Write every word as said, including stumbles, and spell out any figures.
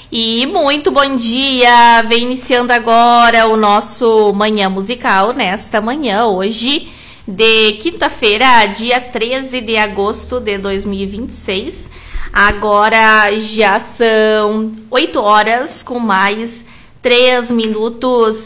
E muito bom dia! Vem iniciando agora o nosso Manhã Musical nesta manhã, hoje, de quinta-feira, dia treze de agosto de dois mil e vinte e seis. Agora já são oito horas com mais três minutos.